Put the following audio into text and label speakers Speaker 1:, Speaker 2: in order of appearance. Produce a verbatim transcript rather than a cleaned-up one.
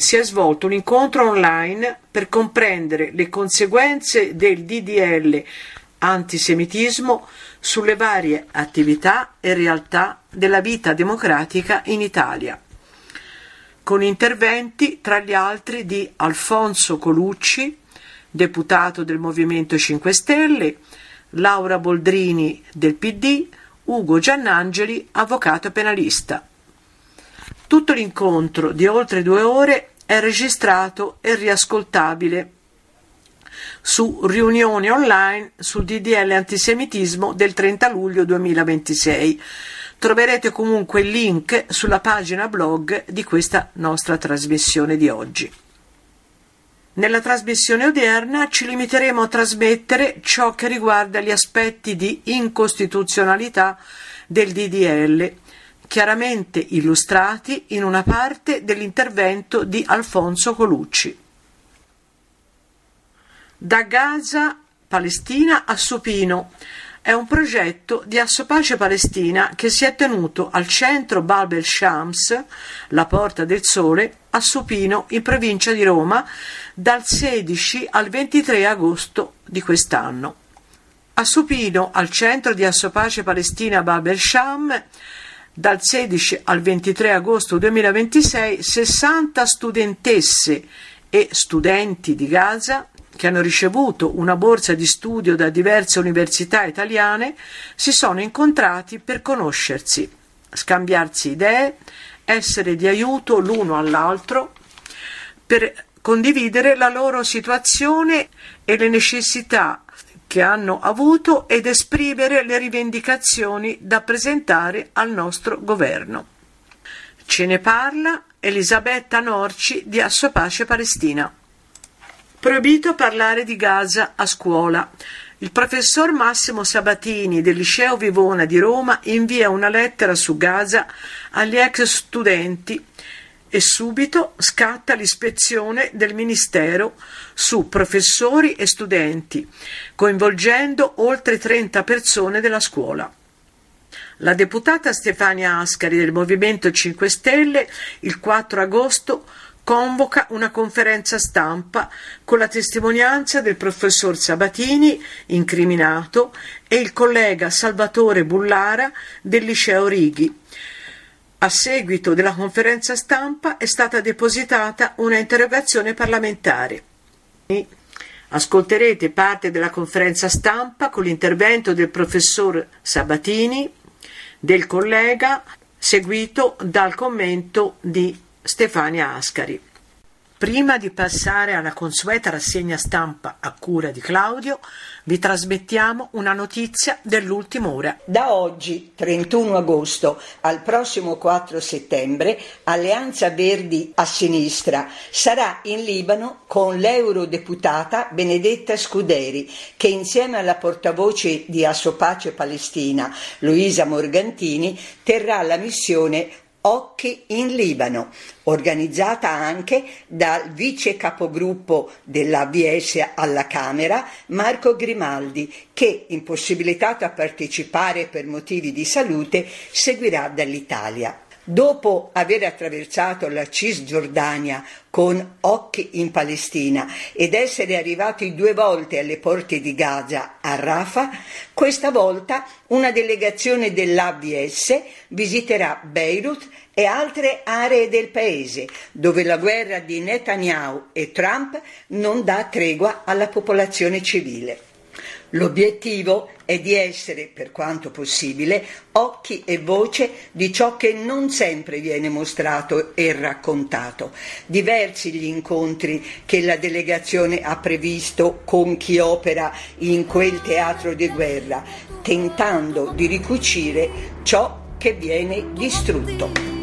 Speaker 1: si è svolto un incontro online per comprendere le conseguenze del D D L antisemitismo sulle varie attività e realtà della vita democratica in Italia, con interventi tra gli altri di Alfonso Colucci, deputato del Movimento cinque Stelle, Laura Boldrini del P D, Ugo Giannangeli, avvocato penalista. Tutto l'incontro di oltre due ore è registrato e riascoltabile su riunioni online sul D D L antisemitismo del trenta luglio duemilaventisei. Troverete comunque il link sulla pagina blog di questa nostra trasmissione di oggi. Nella trasmissione odierna ci limiteremo a trasmettere ciò che riguarda gli aspetti di incostituzionalità del D D L, chiaramente illustrati in una parte dell'intervento di Alfonso Colucci. Da Gaza, Palestina a Supino è un progetto di Assopace Palestina che si è tenuto al centro Bab el-Shams, la Porta del Sole, a Supino, in provincia di Roma, dal sedici al ventitré agosto di quest'anno. A Supino, al centro di Assopace Palestina Bab el-Sham, dal sedici al ventitré agosto duemilaventisei, sessanta studentesse e studenti di Gaza che hanno ricevuto una borsa di studio da diverse università italiane si sono incontrati per conoscersi, scambiarsi idee, essere di aiuto l'uno all'altro, per condividere la loro situazione e le necessità che hanno avuto ed esprimere le rivendicazioni da presentare al nostro governo. Ce ne parla Elisabetta Norci di Assopace Palestina. Proibito parlare di Gaza a scuola. Il professor Massimo Sabatini del Liceo Vivona di Roma invia una lettera su Gaza agli ex studenti e subito scatta l'ispezione del Ministero su professori e studenti, coinvolgendo oltre trenta persone della scuola. La deputata Stefania Ascari del Movimento cinque Stelle il quattro agosto convoca una conferenza stampa con la testimonianza del professor Sabatini, incriminato, e il collega Salvatore Bullara del Liceo Righi. A seguito della conferenza stampa è stata depositata una interrogazione parlamentare. Ascolterete parte della conferenza stampa con l'intervento del professor Sabatini, del collega, seguito dal commento di Stefania Ascari. Prima di passare alla consueta rassegna stampa a cura di Claudio, vi trasmettiamo una notizia dell'ultima ora.
Speaker 2: Da oggi, trentuno agosto, al prossimo quattro settembre, Alleanza Verdi a Sinistra sarà in Libano con l'eurodeputata Benedetta Scuderi, che insieme alla portavoce di Assopace Palestina, Luisa Morgantini, terrà la missione Occhi in Libano, organizzata anche dal vice capogruppo dell'A V S alla Camera, Marco Grimaldi, che, impossibilitato a partecipare per motivi di salute, seguirà dall'Italia. Dopo aver attraversato la Cisgiordania con Occhi in Palestina ed essere arrivati due volte alle porte di Gaza, a Rafah, questa volta una delegazione dell'A V S visiterà Beirut e altre aree del paese, dove la guerra di Netanyahu e Trump non dà tregua alla popolazione civile. L'obiettivo è di essere, per quanto possibile, occhi e voce di ciò che non sempre viene mostrato e raccontato. Diversi gli incontri che la delegazione ha previsto con chi opera in quel teatro di guerra, tentando di ricucire ciò che viene distrutto.